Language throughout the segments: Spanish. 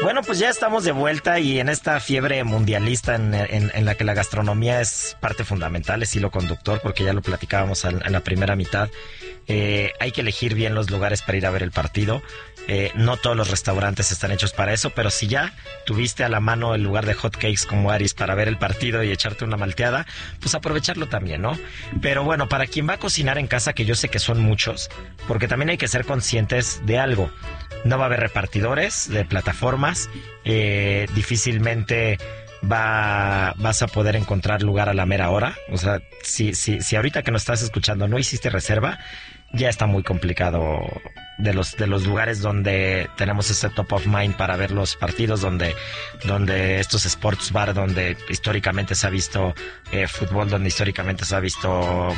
Bueno, pues ya estamos de vuelta y en esta fiebre mundialista en la que la gastronomía es parte fundamental, es hilo conductor, porque ya lo platicábamos en la primera mitad. Hay que elegir bien los lugares para ir a ver el partido. No todos los restaurantes están hechos para eso, pero si ya tuviste a la mano el lugar de hot cakes como Aris para ver el partido y echarte una malteada, pues aprovecharlo también, ¿no? Pero bueno, para quien va a cocinar en casa, que yo sé que son muchos, porque también hay que ser conscientes de algo. No va a haber repartidores de plataformas, difícilmente vas a poder encontrar lugar a la mera hora. O sea, si ahorita que nos estás escuchando no hiciste reserva, ya está muy complicado de los lugares donde tenemos ese top of mind para ver los partidos, donde estos sports bar, donde históricamente se ha visto fútbol, donde históricamente se ha visto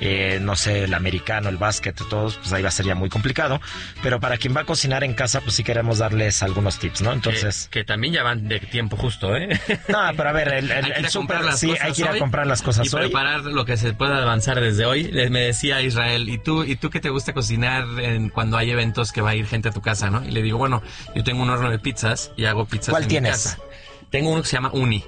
no sé, el americano, el básquet, todos, pues ahí va a ser ya muy complicado. Pero para quien va a cocinar en casa, pues sí queremos darles algunos tips, ¿no? Entonces que también ya van de tiempo justo, ¿eh? No, pero a ver, el súper, sí, hay que ir a comprar las cosas hoy y preparar lo que se pueda avanzar desde hoy. Me decía Israel, ¿y tú qué te gusta cocinar cuando hay eventos que va a ir gente a tu casa, ¿no? Y le digo, bueno, yo tengo un horno de pizzas y hago pizzas ¿Cuál en tienes? mi casa. Tengo uno que se llama Uni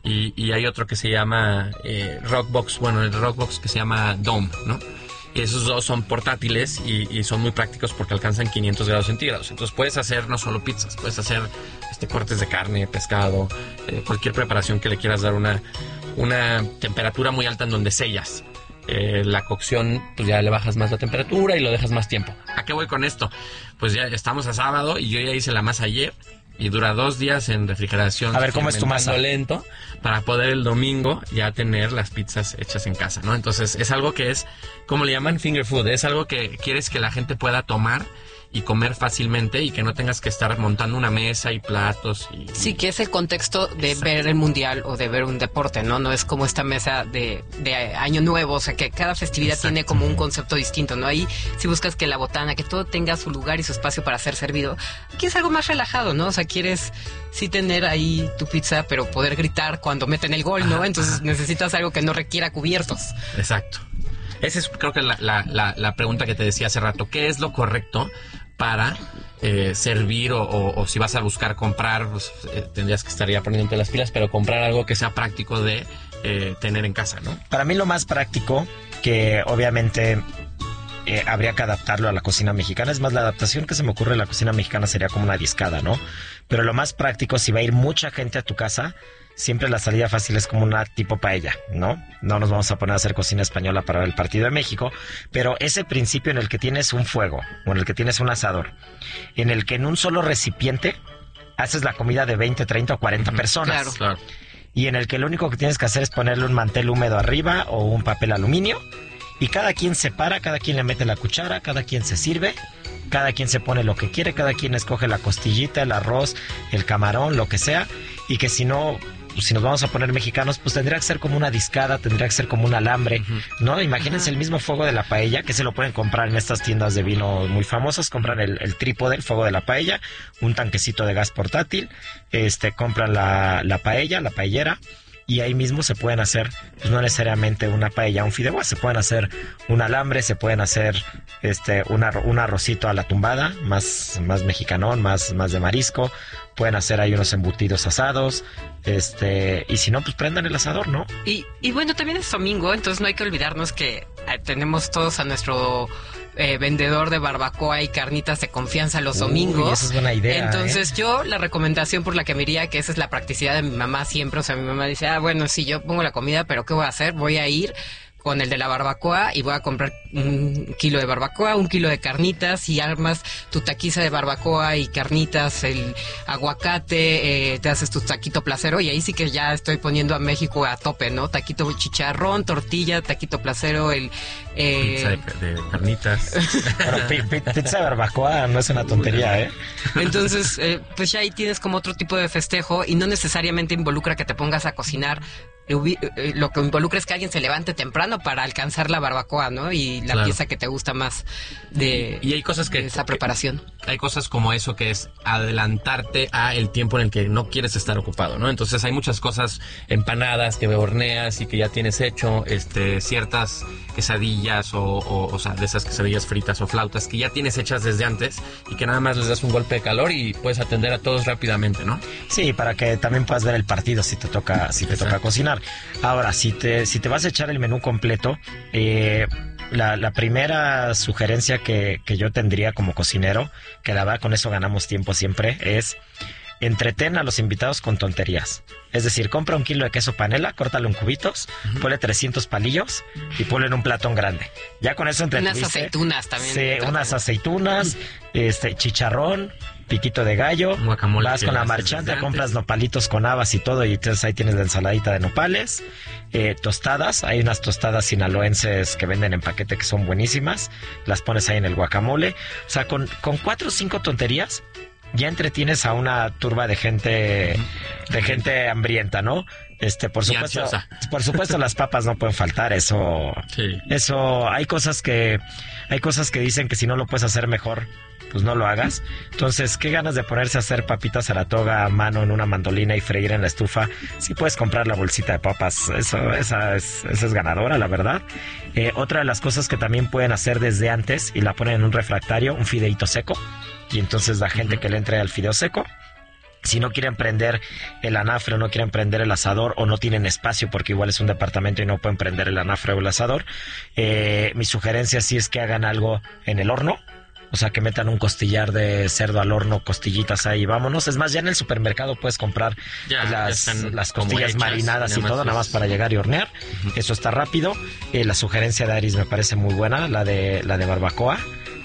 y hay otro que se llama Rockbox, bueno, el Rockbox que se llama Dome, ¿no? Y esos dos son portátiles y son muy prácticos porque alcanzan 500 grados centígrados. Entonces puedes hacer no solo pizzas, puedes hacer cortes de carne, pescado, cualquier preparación que le quieras dar una temperatura muy alta en donde sellas. La cocción, pues ya le bajas más la temperatura y lo dejas más tiempo. ¿A qué voy con esto? Pues ya estamos a sábado y yo ya hice la masa ayer y dura 2 días en refrigeración. A ver, ¿cómo es tu masa? Lento, para poder el domingo ya tener las pizzas hechas en casa, ¿no? Entonces es algo que es, como le llaman finger food, es algo que quieres que la gente pueda tomar y comer fácilmente y que no tengas que estar montando una mesa y platos. Sí, que es el contexto de ver el mundial o de ver un deporte, ¿no? No es como esta mesa de Año Nuevo, o sea, que cada festividad Exacto. tiene como un concepto distinto, ¿no? Ahí si buscas que la botana, que todo tenga su lugar y su espacio para ser servido, aquí es algo más relajado, ¿no? O sea, quieres sí tener ahí tu pizza, pero poder gritar cuando meten el gol, ¿no? Entonces necesitas algo que no requiera cubiertos. Exacto. Esa es, creo que la pregunta que te decía hace rato. ¿Qué es lo correcto para servir o si vas a buscar comprar, pues, tendrías que estar ya poniéndote las pilas, pero comprar algo que sea práctico de tener en casa, ¿no? Para mí lo más práctico, que obviamente habría que adaptarlo a la cocina mexicana, es más, la adaptación que se me ocurre en la cocina mexicana sería como una discada, ¿no? Pero lo más práctico, si va a ir mucha gente a tu casa, siempre la salida fácil es como una tipo paella, ¿no? No nos vamos a poner a hacer cocina española para el partido de México, pero ese principio en el que tienes un fuego, o en el que tienes un asador, en el que en un solo recipiente haces la comida de 20, 30 o 40 personas. Claro. Y en el que lo único que tienes que hacer es ponerle un mantel húmedo arriba o un papel aluminio, y cada quien se para, cada quien le mete la cuchara, cada quien se sirve, cada quien se pone lo que quiere, cada quien escoge la costillita, el arroz, el camarón, lo que sea, y que si no, si nos vamos a poner mexicanos, pues tendría que ser como una discada, tendría que ser como un alambre, ¿no? Imagínense el mismo fuego de la paella, que se lo pueden comprar en estas tiendas de vino muy famosas, compran el trípode, el fuego de la paella, un tanquecito de gas portátil, compran la paella, la paellera, y ahí mismo se pueden hacer, pues no necesariamente una paella, un fideuá, se pueden hacer un alambre, se pueden hacer un arrocito a la tumbada, más mexicanón, más de marisco, pueden hacer ahí unos embutidos asados, y si no, pues prendan el asador, ¿no? Y bueno, también es domingo, entonces no hay que olvidarnos que tenemos todos a nuestro vendedor de barbacoa y carnitas de confianza los domingos. Esa es buena idea. Entonces yo la recomendación por la que me iría, que esa es la practicidad de mi mamá siempre, o sea, mi mamá dice, bueno, sí, yo pongo la comida, pero ¿qué voy a hacer? Voy a ir con el de la barbacoa y voy a comprar 1 kilo de barbacoa, 1 kilo de carnitas y armas tu taquiza de barbacoa y carnitas, el aguacate, te haces tu taquito placero y ahí sí que ya estoy poniendo a México a tope, ¿no? Taquito chicharrón, tortilla, taquito placero, Pizza de carnitas. Bueno, pizza de barbacoa no es una tontería, ¿eh? Entonces, pues ya ahí tienes como otro tipo de festejo y no necesariamente involucra que te pongas a cocinar lo que involucra es que alguien se levante temprano para alcanzar la barbacoa, ¿no? Y la pieza que te gusta más y hay cosas de esa preparación. Hay cosas como eso, que es adelantarte a el tiempo en el que no quieres estar ocupado, ¿no? Entonces hay muchas cosas, empanadas que horneas y que ya tienes hecho, ciertas quesadillas o sea, de esas quesadillas fritas o flautas que ya tienes hechas desde antes y que nada más les das un golpe de calor y puedes atender a todos rápidamente, ¿no? Sí, para que también puedas ver el partido si te toca cocinar. Ahora, si te vas a echar el menú completo, la primera sugerencia que yo tendría como cocinero, que la verdad con eso ganamos tiempo siempre, es entretén a los invitados con tonterías. Es decir, compra 1 kilo de queso panela, córtalo en cubitos, ponle 300 palillos y ponle en un platón grande. Ya con eso entretuviste. Unas aceitunas también. Sí, unas aceitunas, chicharrón, piquito de gallo, guacamole, vas con la marchanta, compras nopalitos con habas y todo, y entonces ahí tienes la ensaladita de nopales, tostadas, hay unas tostadas sinaloenses que venden en paquete que son buenísimas, las pones ahí en el guacamole. O sea, con 4 o 5 tonterías ya entretienes a una turba de gente hambrienta, ¿no? Por supuesto las papas no pueden faltar, eso hay cosas que dicen que si no lo puedes hacer mejor, pues no lo hagas. Entonces, qué ganas de ponerse a hacer papitas a la toga a mano en una mandolina y freír en la estufa. Si puedes comprar la bolsita de papas, esa es ganadora, la verdad. Otra de las cosas que también pueden hacer desde antes y la ponen en un refractario, un fideíto seco, y entonces la gente que le entre al fideo seco. Si no quieren prender el anafre o no quieren prender el asador o no tienen espacio porque igual es un departamento y no pueden prender el anafre o el asador, mi sugerencia sí es que hagan algo en el horno. O sea, que metan un costillar de cerdo al horno, costillitas ahí, vámonos. Es más, ya en el supermercado puedes comprar las costillas hechas, marinadas y todo, nada más para llegar y hornear. Eso está rápido. La sugerencia de Aris me parece muy buena, la de barbacoa.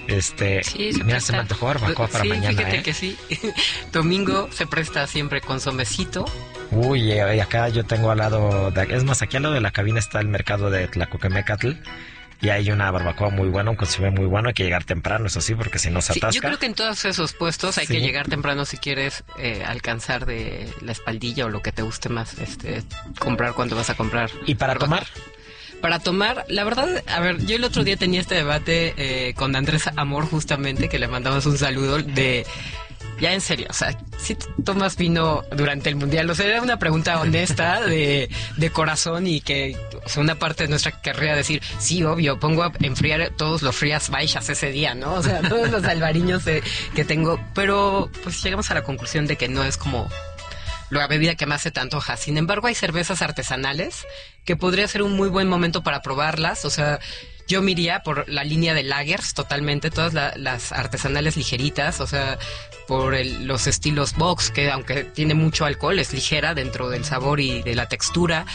Sí, mira, se me antojó barbacoa para mañana. Fíjate que sí. Domingo se presta siempre consomecito. Uy, acá yo tengo al lado, es más, aquí al lado de la cabina está el mercado de Tlacoquemecatl. Y hay una barbacoa muy buena, un consomé muy bueno. Hay que llegar temprano, eso sí, porque si no se atasca. Yo creo que en todos esos puestos hay que llegar temprano si quieres alcanzar de la espaldilla o lo que te guste más comprar cuando vas a comprar. ¿Y para tomar? Para tomar, la verdad, a ver, yo el otro día tenía este debate con Andrés Amor, justamente, que le mandamos un saludo de... Ya en serio, o sea, si tomas vino durante el mundial, o sea, era una pregunta honesta de corazón y que, o sea, una parte de nuestra querría decir, sí, obvio, pongo a enfriar todos los frías baixas ese día, ¿no? O sea, todos los albariños que tengo, pero pues llegamos a la conclusión de que no es como la bebida que más se te antoja. Sin embargo, hay cervezas artesanales que podría ser un muy buen momento para probarlas, o sea... Yo me iría por la línea de lagers totalmente, todas las artesanales ligeritas, o sea, por los estilos box, que aunque tiene mucho alcohol, es ligera dentro del sabor y de la textura.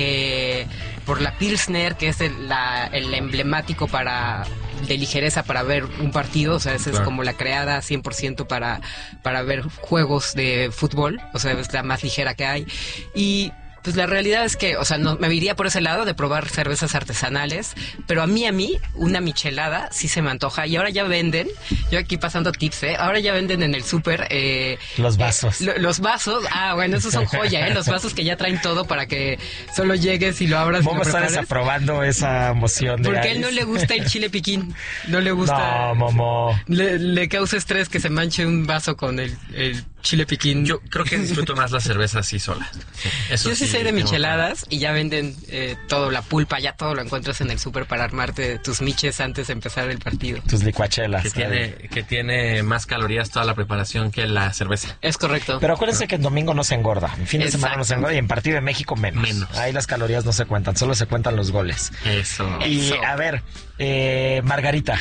Por la Pilsner, que es el emblemático de ligereza para ver un partido, o sea, esa es como la creada 100% para ver juegos de fútbol, o sea, es la más ligera que hay. Y... pues la realidad es que, o sea, no me iría por ese lado de probar cervezas artesanales, pero a mí, una michelada sí se me antoja. Y ahora ya venden, yo aquí pasando tips, ahora ya venden en el súper... los vasos. Los vasos, bueno, esos son joya, los vasos que ya traen todo para que solo llegues y lo abras. Vamos a estar desaprobando esa emoción de porque a Aris. él no le gusta el chile piquín, no le gusta... No, Momo. Le causa estrés que se manche un vaso con el chile piquín. Yo creo que disfruto más la cerveza así sola. Eso yo sí soy de micheladas y ya venden todo, la pulpa, ya todo lo encuentras en el súper para armarte tus miches antes de empezar el partido. Tus licuachelas. Que tiene más calorías toda la preparación que la cerveza. Es correcto. Pero acuérdense que en domingo no se engorda, en fin de semana no se engorda y en partido de México menos. Ahí las calorías no se cuentan, solo se cuentan los goles. Eso. Y a ver, Margarita.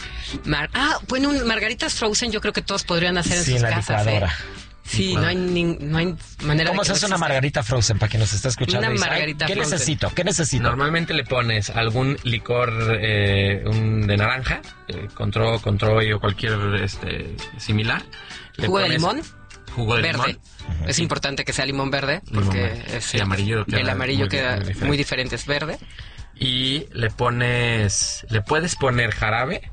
Bueno, margaritas frozen yo creo que todos podrían hacer en sus la casas. Licuadora. Sí, no hay manera ¿Cómo de que se hace una margarita frozen para quien nos está escuchando? Una margarita ¿Qué frozen. ¿Qué necesito? Normalmente le pones algún licor de naranja, Controy o cualquier similar. ¿Jugo de limón? Jugo de verde. limón. Es importante que sea limón verde porque el amarillo queda muy diferente, es verde. Y le puedes poner jarabe.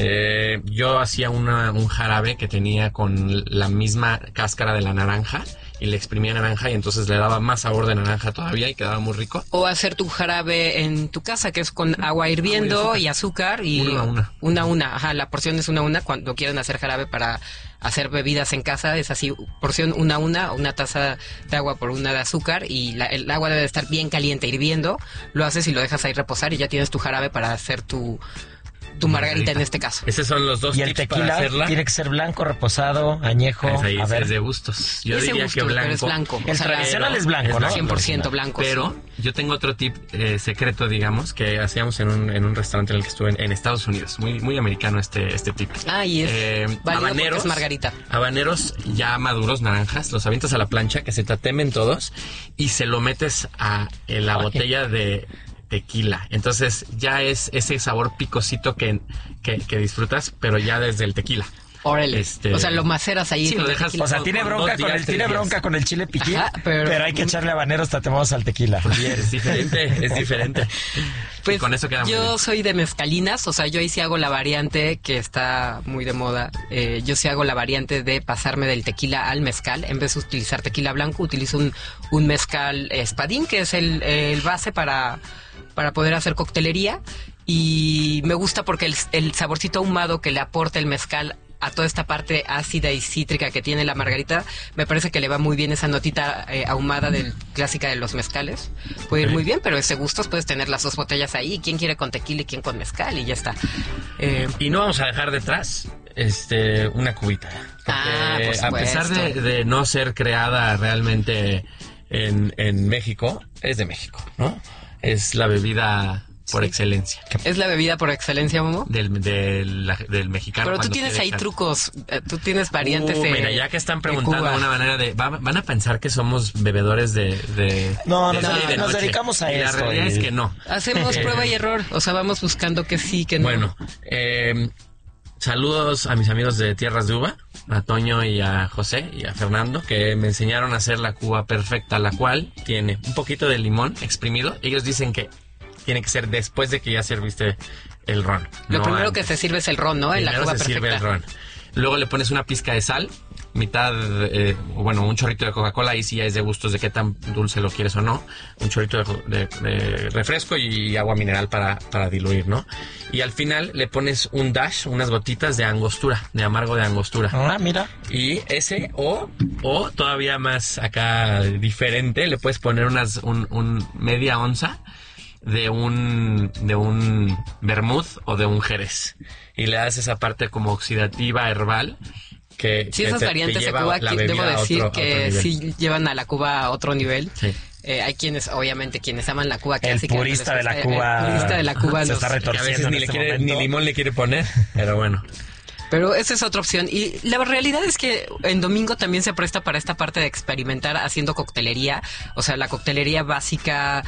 Yo hacía un jarabe que tenía con la misma cáscara de la naranja y le exprimía naranja y entonces le daba más sabor de naranja todavía y quedaba muy rico. O hacer tu jarabe en tu casa, que es con agua hirviendo y azúcar y una a una. Ajá, la porción es una a una. Cuando quieren hacer jarabe para hacer bebidas en casa, es así, porción una a una taza de agua por una de azúcar y el agua debe de estar bien caliente, hirviendo. Lo haces y lo dejas ahí reposar y ya tienes tu jarabe para hacer tu margarita en este caso. Esos son los dos y el tips para tequila hacerla. tiene que ser blanco, reposado, añejo. Es de gustos. Yo Ese diría gusto, que blanco. pero es blanco. El tradicional es blanco, ¿no? 100% blanco. Pero sí. yo tengo otro tip secreto, digamos, que hacíamos en un restaurante en el que estuve en Estados Unidos. Muy, muy americano este tip. Y es válido porque es margarita. Habaneros ya maduros, naranjas, los avientas a la plancha, que se tatemen todos, y se lo metes a la botella de tequila. Entonces ya es ese sabor picosito que disfrutas, pero ya desde el tequila. Órale. O sea, lo maceras ahí. Sí, lo dejas. O sea, tiene bronca con el chile piquín, pero hay que echarle habaneros tatemados al tequila. Es diferente. Pues con eso queda muy bien. Yo soy de mezcalinas, o sea, yo ahí sí hago la variante que está muy de moda. Yo sí hago la variante de pasarme del tequila al mezcal. En vez de utilizar tequila blanco, utilizo un mezcal espadín, que es el base para poder hacer coctelería. Y me gusta porque el saborcito ahumado que le aporta el mezcal a toda esta parte ácida y cítrica que tiene la margarita, me parece que le va muy bien esa notita ahumada clásica de los mezcales. Puede ir muy bien, pero ese gustos puedes tener las dos botellas ahí. ¿Quién quiere con tequila y quién con mezcal? Y ya está. Y no vamos a dejar detrás una cubita. Porque a pesar de no ser creada realmente en México, es de México, ¿no? Es la bebida por excelencia. ¿Es la bebida por excelencia, Momo? Del mexicano. Pero tú tienes ahí trucos, tú tienes variantes de... Mira, ya que están preguntando una manera de... Van a pensar que somos bebedores de No, nos dedicamos a esto. La realidad es que no. Hacemos prueba y error, o sea, vamos buscando que sí, que no. Bueno, saludos a mis amigos de Tierras de Uva, a Toño y a José y a Fernando, que me enseñaron a hacer la cuba perfecta, la cual tiene un poquito de limón exprimido. Ellos dicen que tiene que ser después de que ya serviste el ron. Lo primero que se sirve es el ron, ¿no? En la cuba perfecta. Sirve el ron. Luego le pones una pizca de sal, un chorrito de Coca-Cola, ahí sí ya es de gustos de qué tan dulce lo quieres o no. Un chorrito de refresco y agua mineral para diluir, ¿no? Y al final le pones un dash, unas gotitas de angostura, de amargo de angostura. Ah, mira. Y ese, o todavía más acá diferente, le puedes poner un media onza de un vermouth o de un jerez, y le das esa parte como oxidativa herbal que esas variantes de Cuba, debo decir que sí llevan a la Cuba a otro nivel. Sí. Hay quienes aman la Cuba clásica. El purista de la Cuba se está retorciendo. A veces ni limón le quiere poner, pero bueno. Pero esa es otra opción. Y la realidad es que en domingo también se presta para esta parte de experimentar haciendo coctelería. O sea, la coctelería básica,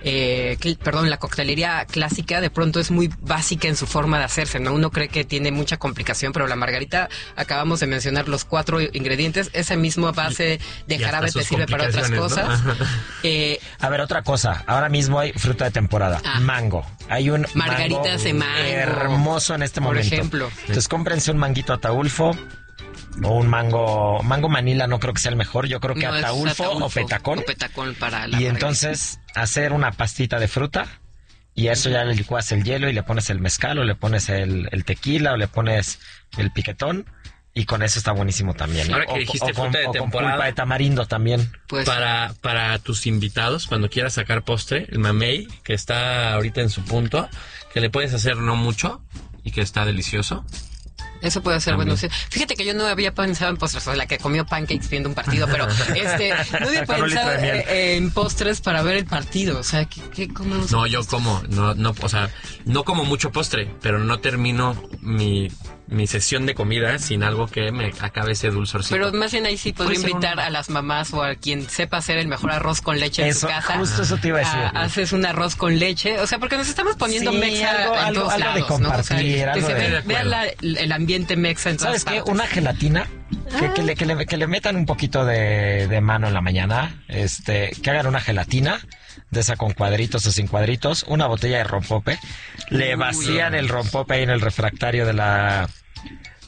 la coctelería clásica de pronto es muy básica en su forma de hacerse, ¿no? Uno cree que tiene mucha complicación, pero la margarita, acabamos de mencionar los 4 ingredientes. Esa misma base de jarabe te sirve para otras cosas. ¿No? A ver, otra cosa. Ahora mismo hay fruta de temporada. Mango. Hay un margaritas de mango hermoso en este momento. Por ejemplo. Entonces cómprense un manguito Ataulfo o un mango Manila, no creo que sea el mejor. Yo creo que Ataulfo o Petacón. Para la y margarita. Entonces hacer una pastita de fruta y eso ya le licuas el hielo y le pones el mezcal o le pones el tequila o le pones el piquetón. Y con eso está buenísimo también. Ahora que dijiste fruta de temporada, con pulpa de tamarindo también. Pues, para tus invitados, cuando quieras sacar postre, el mamey, que está ahorita en su punto, que le puedes hacer no mucho y que está delicioso. Eso puede ser bueno. Fíjate que yo no había pensado en postres, o sea, la que comió pancakes viendo un partido, pero no había pensado en postres para ver el partido. O sea, ¿qué comemos? No, yo como, o sea, no como mucho postre, pero no termino mi sesión de comida sin algo que me acabe ese dulzorcito. Pero más bien ahí sí podría invitar a las mamás o a quien sepa hacer el mejor arroz con leche en su casa. Justo eso te iba a decir. Haces un arroz con leche, o sea, porque nos estamos poniendo mexa en todos lados, de compartir, ¿no? O sea, vean el ambiente mexa en todas partes. ¿Sabes qué? Una gelatina que le metan un poquito de mano en la mañana, que hagan una gelatina de esa con cuadritos o sin cuadritos, una botella de rompope, le vacían el rompope ahí en el refractario de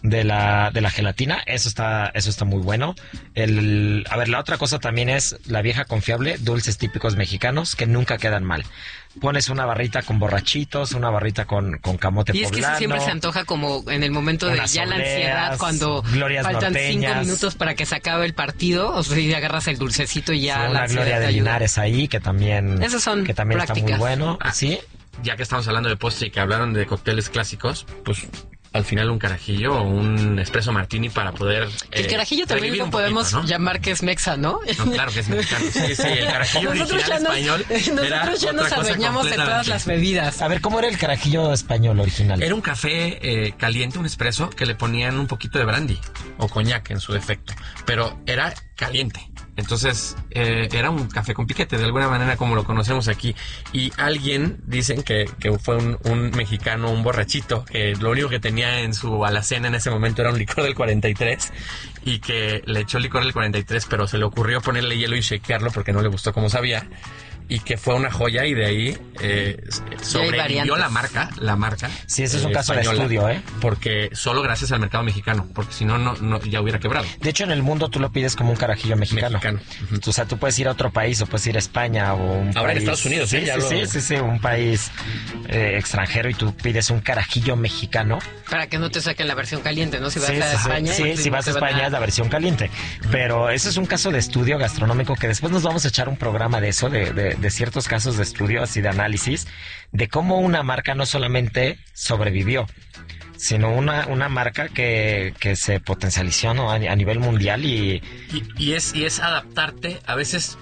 de la gelatina, eso está muy bueno. A ver, la otra cosa también es la vieja confiable, dulces típicos mexicanos que nunca quedan mal. Pones una barrita con borrachitos, una barrita con camote poblano. Y es que eso siempre se antoja como en el momento de ya la ansiedad, cuando faltan norteñas, 5 minutos para que se acabe el partido, o sea, si agarras el dulcecito y ya sí, la una ansiedad gloria te de ayuda. Linares ahí, que también Esas son está prácticas. muy bueno. ¿Sí? Ya que estamos hablando de postre y que hablaron de cócteles clásicos, pues al final un carajillo o un espresso martini para poder El carajillo también revivir lo un podemos poquito, ¿no? llamar que es mexa, ¿no? No, claro que es mexicano. Sí, el carajillo original español era nosotros ya nos otra cosa adueñamos de todas completamente. las bebidas. A ver, ¿cómo era el carajillo español original? Era un café caliente, un espresso, que le ponían un poquito de brandy o coñac en su defecto, pero era caliente. Entonces era un café con piquete, de alguna manera como lo conocemos aquí. Y alguien, dicen que fue un mexicano, un borrachito, que lo único que tenía en su alacena en ese momento era un licor del 43 y que le echó licor del 43, pero se le ocurrió ponerle hielo y shakearlo porque no le gustó cómo sabía. Y que fue una joya y de ahí sobrevivió la marca. Sí, ese es un caso de española, estudio, ¿eh? Porque solo gracias al mercado mexicano, porque si no, no ya hubiera quebrado. De hecho, en el mundo tú lo pides como un carajillo mexicano. Ujú. O sea, tú puedes ir a otro país o puedes ir a España o un Ahora país... en Estados Unidos, sí, sí, un país extranjero y tú pides un carajillo mexicano. Para que no te saquen la versión caliente, ¿no? Si vas Sí, a España. Sí, pues, si no vas a te van España es la versión caliente. Pero ese es un caso de estudio gastronómico que después nos vamos a echar un programa de eso, de ciertos casos de estudio, así de análisis, de cómo una marca no solamente sobrevivió, sino una marca que se potencializó, ¿no? a nivel mundial y es adaptarte. A veces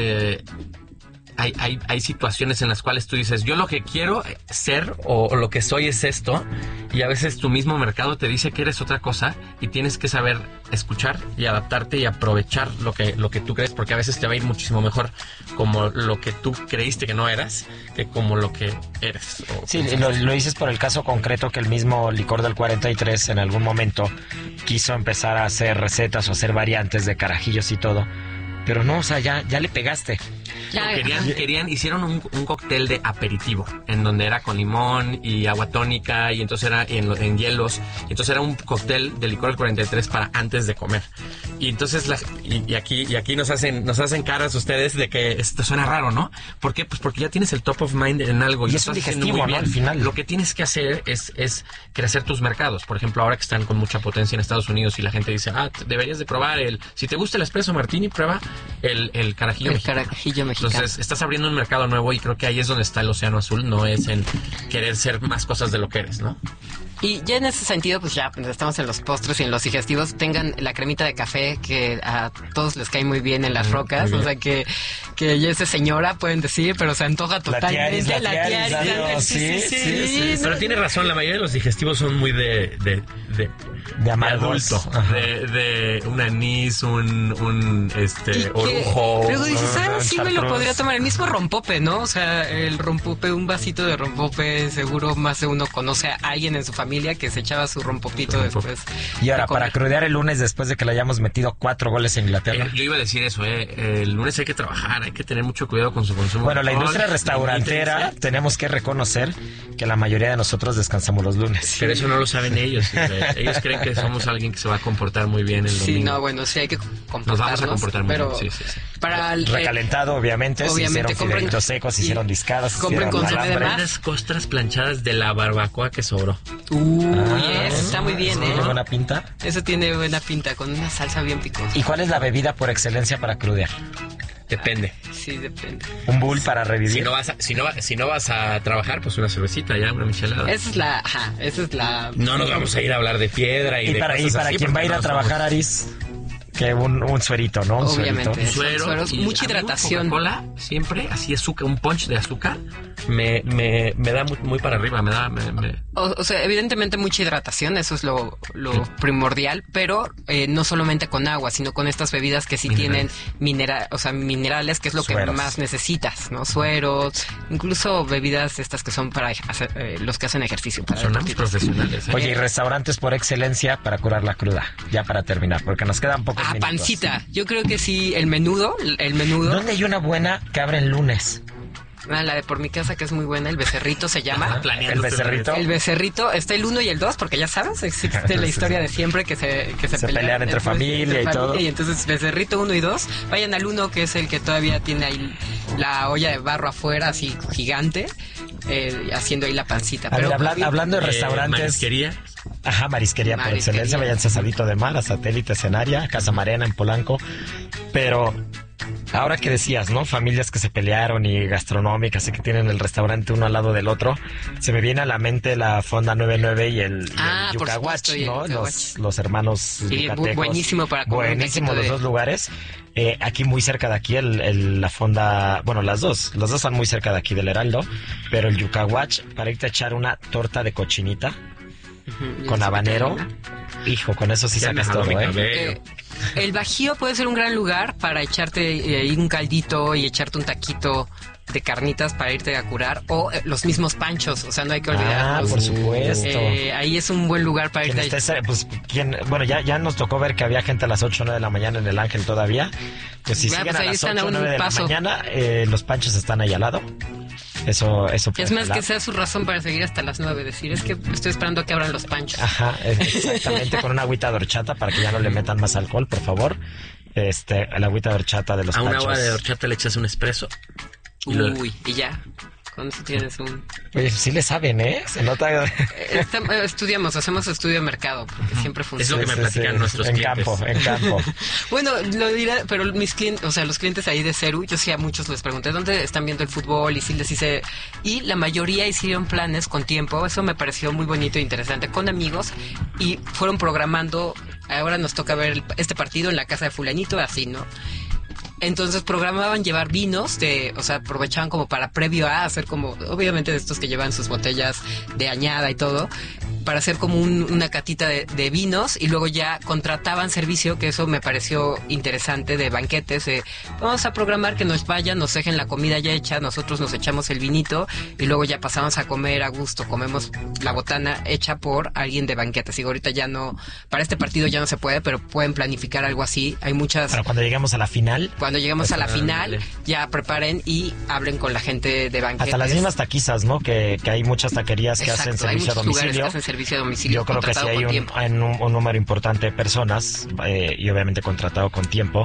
hay situaciones en las cuales tú dices, yo lo que quiero ser o lo que soy es esto, y a veces tu mismo mercado te dice que eres otra cosa y tienes que saber escuchar y adaptarte y aprovechar lo que tú crees, porque a veces te va a ir muchísimo mejor como lo que tú creíste que no eras que como lo que eres. Sí, lo dices por el caso concreto que el mismo licor del 43 en algún momento quiso empezar a hacer recetas o hacer variantes de carajillos y todo, pero no, o sea, ya le pegaste. Hicieron un cóctel de aperitivo en donde era con limón y agua tónica y entonces era en hielos, y entonces era un cóctel de licor del 43 para antes de comer. Y entonces y aquí nos hacen caras ustedes de que esto suena raro, ¿no? ¿Por qué? Pues porque ya tienes el top of mind en algo y y es un estás haciendo digestivo, muy ¿no? bien. Al final Lo que tienes que hacer es crecer tus mercados. Por ejemplo, ahora que están con mucha potencia en Estados Unidos y la gente dice, deberías de probar si te gusta el espresso martini, prueba el carajillo mexicano. Entonces, estás abriendo un mercado nuevo y creo que ahí es donde está el océano azul, no es en querer ser más cosas de lo que eres, ¿no? Y ya en ese sentido, pues ya estamos en los postres y en los digestivos. Tengan la cremita de café que a todos les cae muy bien en las rocas. O sea, que ya esa señora, pueden decir, pero se antoja totalmente. La tiaris, sí. Pero tiene razón, la mayoría de los digestivos son muy de amargos. adulto. De un anís, un orujo. Luego dices, sí me lo chartreuse. podría tomar. El mismo rompope, ¿no? O sea, el rompope, un vasito de rompope, seguro más de uno conoce a alguien en su familia que se echaba su rompopito después. Y ahora, para crudear el lunes después de que le hayamos metido 4 goles en Inglaterra. Yo iba a decir eso, el lunes hay que trabajar, hay que tener mucho cuidado con su consumo. Bueno, la industria restaurantera, tenemos que reconocer que la mayoría de nosotros descansamos los lunes. Pero eso no lo saben ellos. Ellos creen que somos alguien que se va a comportar muy bien el domingo. Sí, no, bueno, sí hay que comportarnos. Nos vamos a comportar muy bien, sí. Para el recalentado, obviamente, se hicieron fideitos secos, se hicieron discadas, compren consomé de más. Unas costras planchadas de la barbacoa que sobró. Eso está muy bien, ¿Tiene buena pinta? Eso tiene buena pinta, con una salsa bien picosa. ¿Y cuál es la bebida por excelencia para crudear? Depende. Sí, depende. Un bull para revivir. Si no vas a trabajar, pues una cervecita, ya, una michelada. Esa es la... No nos vamos a ir a hablar de piedra y de para así, quien va a ir a trabajar, Aris, que un suerito, ¿no? Obviamente. Un suero, mucha hidratación. Coca-Cola, siempre, así azúcar, un punch de azúcar, me da muy para arriba, O sea, evidentemente mucha hidratación, eso es lo primordial, pero no solamente con agua, sino con estas bebidas que sí tienen minerales, que es lo Sueros. que más necesitas, ¿no? Sueros, incluso bebidas estas que son para hacer, los que hacen ejercicio. Sonamos profesionales. Oye, y restaurantes por excelencia para curar la cruda, ya para terminar, porque nos quedan pocos minutos. Pancita, yo creo que sí, el menudo. ¿Dónde hay una buena que abre el lunes? La de por mi casa, que es muy buena, el Becerrito se llama. El Becerrito. El Becerrito, está el 1 y el 2, porque ya sabes, existe la historia de siempre que se pelean entre familia y todo. Y entonces Becerrito 1 y 2, vayan al 1, que es el que todavía tiene ahí la olla de barro afuera, así gigante, haciendo ahí la pancita. Pero hablando de restaurantes... Marisquería. Ajá, marisquería por excelencia. Vayan a Asadito de Mar, a Satélite Escenaria, a Casa Marena en Polanco. Pero ahora que decías, ¿no? Familias que se pelearon y gastronómicas y que tienen el restaurante uno al lado del otro, se me viene a la mente la Fonda 99 y el Yucahuach, ¿no? Los hermanos yucatecos. Buenísimo para comer. Buenísimo los dos lugares. Aquí muy cerca de aquí la Fonda, bueno, las dos están muy cerca de aquí del Heraldo, pero el Yucahuach, para irte a echar una torta de cochinita con habanero, hijo, con eso sí sacas todo, el Bajío puede ser un gran lugar para echarte un caldito y echarte un taquito de carnitas para irte a curar, o los mismos panchos, o sea, no hay que olvidarlos. Por supuesto. Ahí es un buen lugar para irte bueno, ya nos tocó ver que había gente a las 8 o 9 de la mañana en el Ángel todavía. Pues si siguen a las 8 o 9 de la mañana, los panchos están ahí al lado. Eso es más que sea su razón para seguir hasta las 9, decir, es que estoy esperando a que abran los panchos. Ajá, exactamente, con una agüita de horchata para que ya no le metan más alcohol, por favor. La agüita de horchata de los panchos. A un agua de horchata le echas un espresso. Y ya. Con eso tienes un... Oye, sí le saben, ¿eh? Se nota... hacemos estudio de mercado, porque siempre funciona. Es lo que me platican nuestros clientes. En campo. Bueno, lo diré, pero mis clientes, o sea, los clientes ahí de Ceru, yo sí a muchos les pregunté dónde están viendo el fútbol, y sí les hice... Y la mayoría hicieron planes con tiempo, eso me pareció muy bonito e interesante, con amigos, y fueron programando, ahora nos toca ver este partido en la casa de fulanito, así, ¿no? Entonces programaban llevar vinos, o sea, aprovechaban como para previo a hacer como, obviamente de estos que llevan sus botellas de añada y todo, para hacer como una catita de vinos, y luego ya contrataban servicio, que eso me pareció interesante, de banquetes. Vamos a programar que nos dejen la comida ya hecha, nosotros nos echamos el vinito y luego ya pasamos a comer a gusto, comemos la botana hecha por alguien de banquetes. Y ahorita ya no, para este partido ya no se puede, pero pueden planificar algo así. Hay muchas... Pero cuando lleguemos a la final... Cuando lleguemos a la final, ya preparen y hablen con la gente de banquetes. Hasta las mismas taquizas, ¿no? Que hay muchas taquerías que hacen servicio a domicilio. Yo creo que sí hay un número importante de personas, y obviamente contratado con tiempo,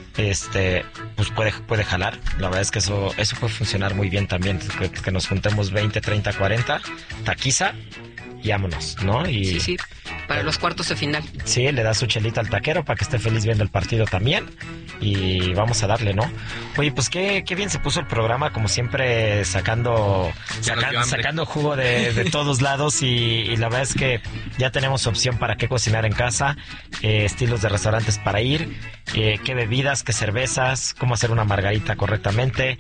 pues puede jalar. La verdad es que eso puede funcionar muy bien también, que nos juntemos 20, 30, 40, taquiza y vámonos, ¿no? Y, sí, para los cuartos de final. Sí, le da su chelita al taquero para que esté feliz viendo el partido también, y vamos a darle, ¿no? Oye, pues qué bien se puso el programa, como siempre, sacando jugo de todos lados, y la verdad es que ya tenemos opción para qué cocinar en casa, estilos de restaurantes para ir, qué bebidas, qué cervezas, cómo hacer una margarita correctamente,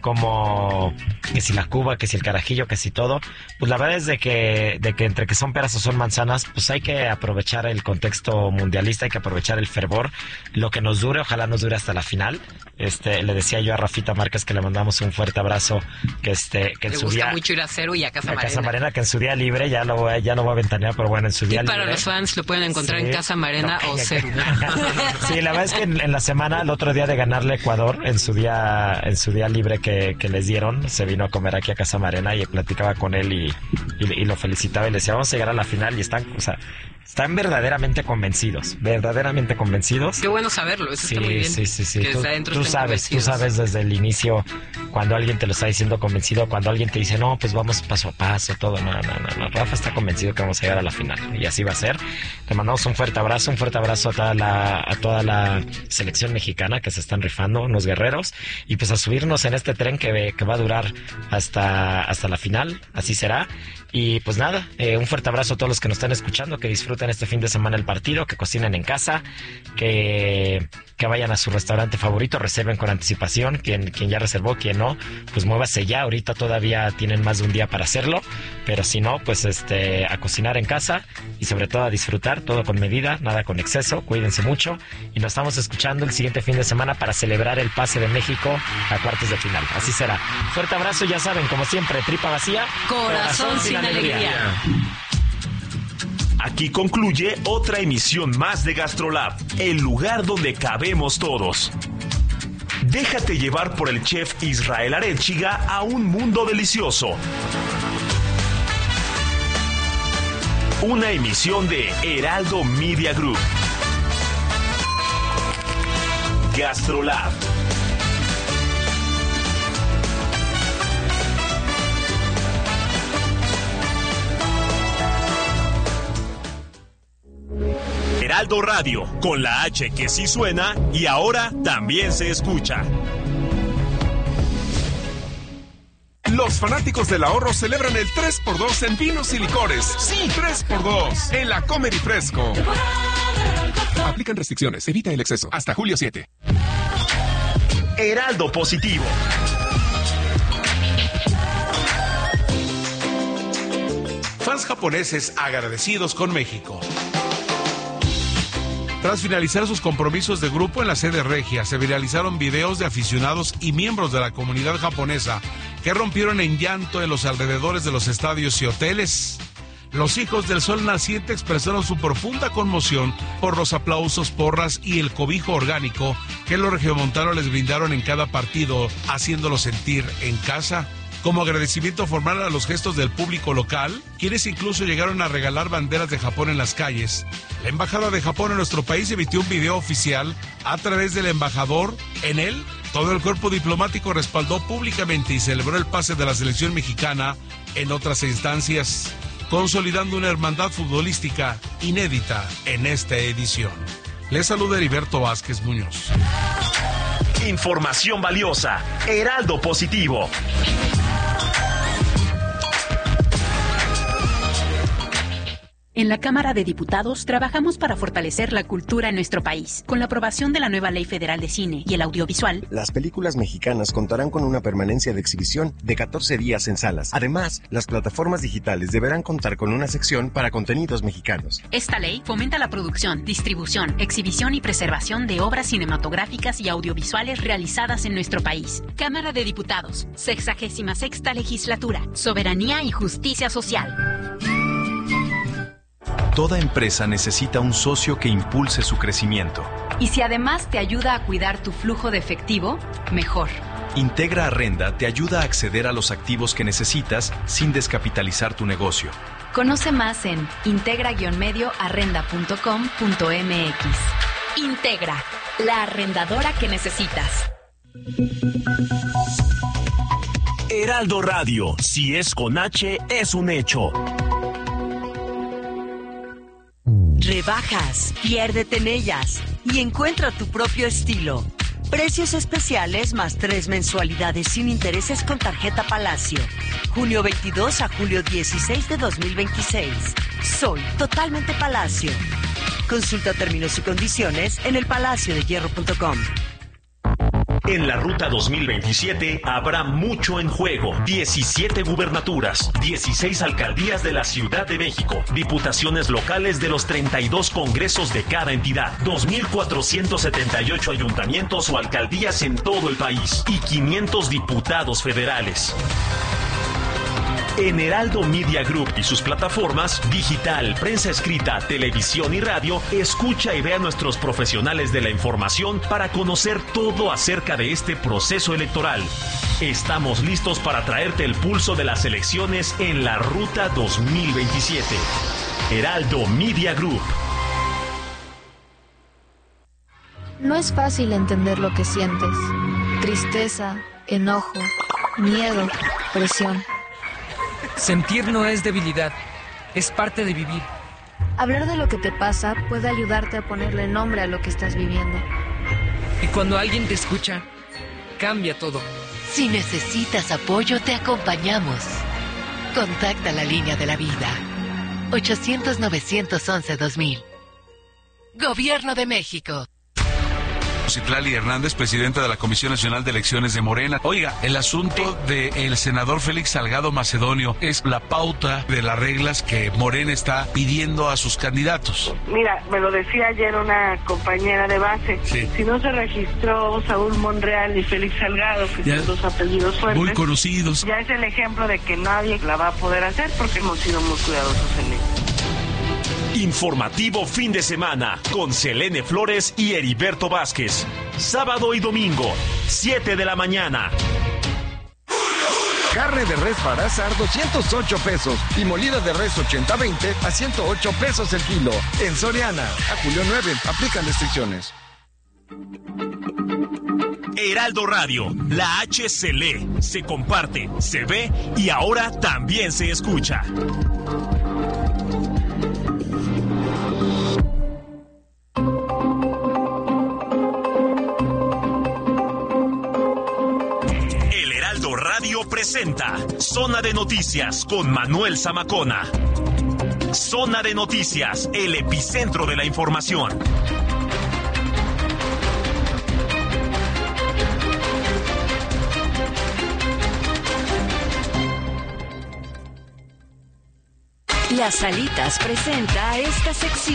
que si la cuba, que si el carajillo, que si todo. Pues la verdad es de que entre que son peras o son manzanas, pues hay que aprovechar el contexto mundialista, hay que aprovechar el fervor, lo que nos dure, ojalá nos dure hasta la final. Le decía yo a Rafita Márquez que le mandamos un fuerte abrazo, que en su día... Le gusta mucho ir a Ceru y a Casa Marena. Casa Marena, que en su día libre, ya lo voy a ventanear, pero bueno, en su día libre. Y para los fans lo pueden encontrar en Casa Marena o Ceru. Sí, la verdad es que en la semana, el otro día de ganarle a Ecuador, en su día libre que les dieron, se vino a comer aquí a Casa Marena y platicaba con él y lo felicitaba y le decía, vamos a llegar a la final, y están verdaderamente convencidos. Qué bueno saberlo, eso está muy bien. Sí. Que tú sabes desde el inicio cuando alguien te lo está diciendo convencido, cuando alguien te dice, no, pues vamos paso a paso, todo. No. Rafa está convencido que vamos a llegar a la final, y así va a ser. Le mandamos un fuerte abrazo a toda la selección mexicana que se están rifando, unos guerreros, y pues a subirnos en este tren que va a durar hasta la final, así será. Y pues nada, un fuerte abrazo a todos los que nos están escuchando, que disfruten este fin de semana el partido, que cocinen en casa, que vayan a su restaurante favorito, reserven con anticipación, quien ya reservó, quien no, pues muévase ya, ahorita todavía tienen más de un día para hacerlo, pero si no, pues a cocinar en casa, y sobre todo a disfrutar, todo con medida, nada con exceso, cuídense mucho, y nos estamos escuchando el siguiente fin de semana para celebrar el pase de México a cuartos de final, así será. Fuerte abrazo, ya saben, como siempre, tripa vacía, corazón sin alegría. Aquí concluye otra emisión más de GastroLab, el lugar donde cabemos todos. Déjate llevar por el chef Israel Arechiga a un mundo delicioso. Una emisión de Heraldo Media Group. GastroLab. Heraldo Radio, con la H que sí suena y ahora también se escucha. Los fanáticos del ahorro celebran el 3x2 en vinos y licores. Sí, 3x2 en la Comer y Fresco. Aplican restricciones, evita el exceso. Hasta julio 7. Heraldo Positivo. Fans japoneses agradecidos con México. Tras finalizar sus compromisos de grupo en la sede regia, se viralizaron videos de aficionados y miembros de la comunidad japonesa que rompieron en llanto en los alrededores de los estadios y hoteles. Los hijos del sol naciente expresaron su profunda conmoción por los aplausos, porras y el cobijo orgánico que los regiomontanos les brindaron en cada partido, haciéndolos sentir en casa. Como agradecimiento formal a los gestos del público local, quienes incluso llegaron a regalar banderas de Japón en las calles, la Embajada de Japón en nuestro país emitió un video oficial a través del embajador. En él, todo el cuerpo diplomático respaldó públicamente y celebró el pase de la selección mexicana en otras instancias, consolidando una hermandad futbolística inédita en esta edición. Les saluda Heriberto Vázquez Muñoz. Información valiosa. Heraldo Positivo. En la Cámara de Diputados trabajamos para fortalecer la cultura en nuestro país. Con la aprobación de la nueva Ley Federal de Cine y el Audiovisual, las películas mexicanas contarán con una permanencia de exhibición de 14 días en salas. Además, las plataformas digitales deberán contar con una sección para contenidos mexicanos. Esta ley fomenta la producción, distribución, exhibición y preservación de obras cinematográficas y audiovisuales realizadas en nuestro país. Cámara de Diputados, 66ª Legislatura, Soberanía y Justicia Social. Toda empresa necesita un socio que impulse su crecimiento. Y si además te ayuda a cuidar tu flujo de efectivo, mejor. Integra Arrenda te ayuda a acceder a los activos que necesitas sin descapitalizar tu negocio. Conoce más en integra-medio-arrenda.com.mx. Integra, la arrendadora que necesitas. Heraldo Radio, si es con H, es un hecho. Rebajas, piérdete en ellas y encuentra tu propio estilo. Precios especiales más 3 mensualidades sin intereses con tarjeta Palacio. Junio 22 a julio 16 de 2026. Soy totalmente Palacio. Consulta términos y condiciones en elpalaciodehierro.com. En la Ruta 2027 habrá mucho en juego. 17 gubernaturas, 16 alcaldías de la Ciudad de México, diputaciones locales de los 32 congresos de cada entidad, 2,478 ayuntamientos o alcaldías en todo el país y 500 diputados federales. En Heraldo Media Group y sus plataformas, digital, prensa escrita, televisión y radio, escucha y ve a nuestros profesionales de la información para conocer todo acerca de este proceso electoral. Estamos listos para traerte el pulso de las elecciones en la Ruta 2027. Heraldo Media Group. No es fácil entender lo que sientes. Tristeza, enojo, miedo, presión. Sentir no es debilidad, es parte de vivir. Hablar de lo que te pasa puede ayudarte a ponerle nombre a lo que estás viviendo. Y cuando alguien te escucha, cambia todo. Si necesitas apoyo, te acompañamos. Contacta la línea de la vida. 800-911-2000. Gobierno de México. Citlali Hernández, presidenta de la Comisión Nacional de Elecciones de Morena. Oiga, el asunto del senador Félix Salgado Macedonio es la pauta de las reglas que Morena está pidiendo a sus candidatos. Mira, me lo decía ayer una compañera de base. Sí. Si no se registró Saúl Monreal y Félix Salgado, que son dos apellidos fuertes, muy conocidos, ya es el ejemplo de que nadie la va a poder hacer porque hemos sido muy cuidadosos en ello. Informativo fin de semana con Selene Flores y Heriberto Vázquez. Sábado y domingo, 7 de la mañana. Carne de res para asar, 208 pesos. Y molida de res 80-20 a 108 pesos el kilo. En Soriana, a julio 9. Aplican restricciones. Heraldo Radio, la H se lee, se comparte, se ve y ahora también se escucha. El Heraldo Radio presenta Zona de Noticias con Manuel Zamacona. Zona de Noticias, el epicentro de la información. Las Alitas presenta esta sección.